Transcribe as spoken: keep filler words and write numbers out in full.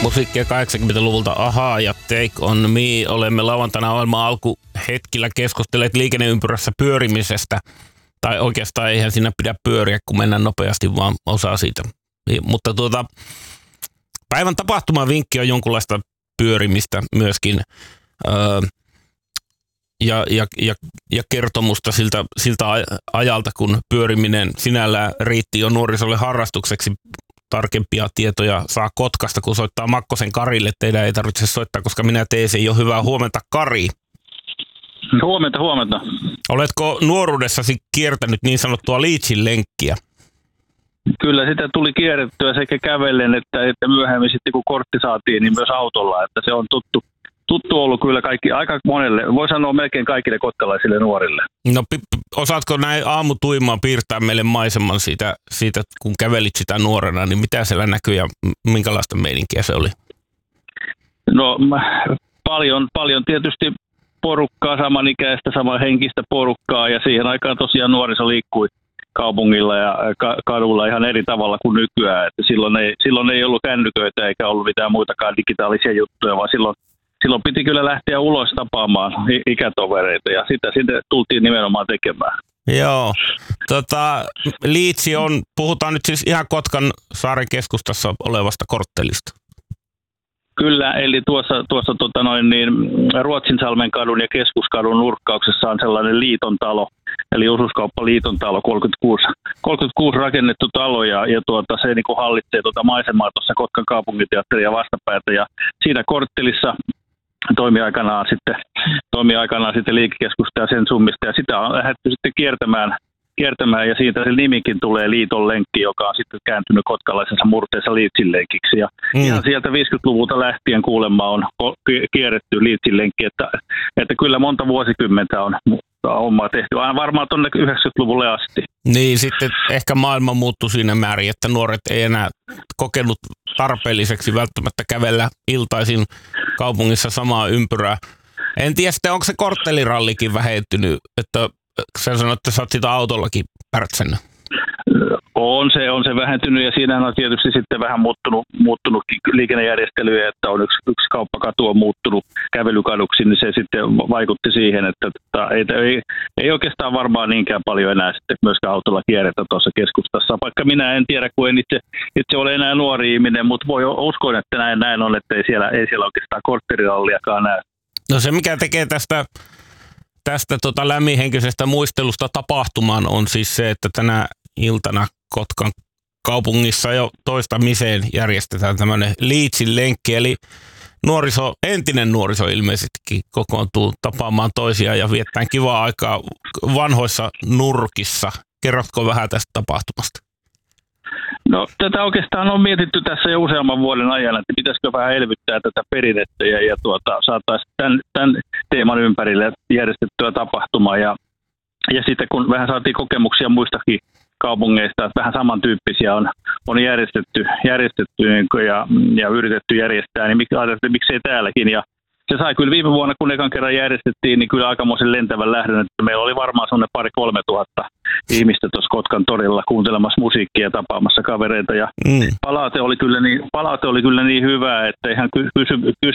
musiikkia kahdeksankymmentäluvulta Ahaa ja Take On Me. Olemme lauantaina ohjelman alkuhetkillä keskustelleet liikenneympyrässä pyörimisestä. Tai oikeastaan eihän siinä pidä pyöriä, kun mennään nopeasti, vaan osa siitä. Mutta tuota, päivän tapahtumavinkki on jonkunlaista pyörimistä myöskin. Öö, ja, ja, ja, ja kertomusta siltä, siltä ajalta, kun pyöriminen sinällään riitti jo nuorisolle harrastukseksi. Tarkempia tietoja saa Kotkasta, kun soittaa Makkosen Karille. Teidän ei tarvitse soittaa, koska minä teen sen jo. Hyvää huomenta, Kari. Huomenta, huomenta. Oletko nuoruudessasi kiertänyt niin sanottua Leedsin lenkkiä? Kyllä sitä tuli kierrettyä sekä kävellen että, että myöhemmin sitten kun kortti saatiin, niin myös autolla. Että se on tuttu, tuttu ollut kyllä kaikki, aika monelle, voi sanoa melkein kaikille kotkalaisille nuorille. No osaatko näin aamutuimaan piirtää meille maiseman siitä, siitä, kun kävelit sitä nuorena, niin mitä siellä näkyy ja minkälaista meininkiä se oli? No paljon, paljon tietysti porukkaa, samanikäistä, samanhenkistä porukkaa ja siihen aikaan tosiaan nuoriso liikkui kaupungilla ja kadulla ihan eri tavalla kuin nykyään. Että silloin, ei, silloin ei ollut kännyköitä eikä ollut mitään muitakaan digitaalisia juttuja, vaan silloin, silloin piti kyllä lähteä ulos tapaamaan ikätovereita ja sitä sitten tultiin nimenomaan tekemään. Joo. Tota, Liitsi on, puhutaan nyt siis ihan Kotkan saaren keskustassa olevasta korttelista. Kyllä, eli tuossa, tuossa tota noin, niin Ruotsinsalmen kadun ja Keskuskadun nurkkauksessa on sellainen liiton talo, eli osuuskauppaliiton talo, kolmekymmentäkuusi, kolmekymmentäkuusi rakennettu talo, ja, ja tuota, se niin kuin hallitsee tuota maisemaa tuossa Kotkan kaupunginteatteria ja vastapäätä, ja siinä korttelissa toimi aikanaan sitten, toimi aikanaan sitten liikekeskusta ja sen summista, ja sitä on lähdetty sitten kiertämään, kiertämään ja siitä se nimikin tulee Liiton lenkki, joka on sitten kääntynyt kotkalaisessa murteessa Liitsin lenkiksi. Ja mm. ihan sieltä viisikymmentäluvulta lähtien kuulemma on kierretty Liitsin lenkki, että, että kyllä monta vuosikymmentä on hommaa tehty, aina varmaan tuonne yhdeksänkymmentäluvulle asti. Niin, sitten ehkä maailma muuttui siinä määrin, että nuoret ei enää kokenut tarpeelliseksi välttämättä kävellä iltaisin kaupungissa samaa ympyrää. En tiedä sitten, onko se korttelirallikin vähentynyt, että sä sanoit, että sä oot sitä autollakin pärtsännyt. On se, on se vähentynyt ja siinä on tietysti sitten vähän muuttunut, muuttunut liikennejärjestelyjä, että on yksi, yksi kauppakatu on muuttunut kävelykaduksi, niin se sitten vaikutti siihen, että, että ei, ei, ei oikeastaan varmaan niinkään paljon enää sitten myöskään autolla kierretä tuossa keskustassa. Vaikka minä en tiedä, kun en itse, itse ole enää nuori ihminen, mutta voi uskoa, että näin, näin on, että ei siellä, ei siellä oikeastaan kortteliralliakaan näy. No se, mikä tekee tästä Tästä tota lämminhenkisestä muistelusta tapahtumaan on siis se, että tänä iltana Kotkan kaupungissa jo toistamiseen järjestetään tämmöinen Leedsin lenkki, eli nuoriso, entinen nuoriso ilmeisestikin kokoontuu tapaamaan toisiaan ja viettään kivaa aikaa vanhoissa nurkissa. Kerrotko vähän tästä tapahtumasta? No tätä oikeastaan on mietitty tässä jo useamman vuoden ajan, että pitäisikö vähän elvyttää tätä perinnettä ja, ja tuota, saataisiin tämän, tämän teeman ympärille järjestettyä tapahtumaa. Ja, ja sitten kun vähän saatiin kokemuksia muistakin kaupungeista, että vähän samantyyppisiä on, on järjestetty, järjestetty ja, ja yritetty järjestää, niin miksi ajateltiin, miksei täälläkin. Ja se sai kyllä viime vuonna, kun ekan kerran järjestettiin, niin kyllä aikamoisen lentävän lähdön, että meillä oli varmaan sellainen pari kolme tuhatta ihmistä tuossa Kotkan torilla kuuntelemassa musiikkia ja tapaamassa kavereita. Ja mm. palaute, oli kyllä niin, palaute oli kyllä niin hyvää, että ihan kysy, kysy,